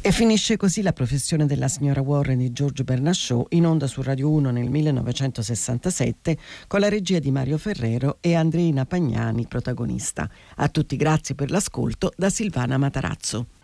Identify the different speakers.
Speaker 1: E finisce così La professione della signora Warren di George Bernard Shaw, in onda su Radio 1 nel 1967, con la regia di Mario Ferrero e Andreina Pagnani protagonista. A tutti grazie per l'ascolto da Silvana Matarazzo.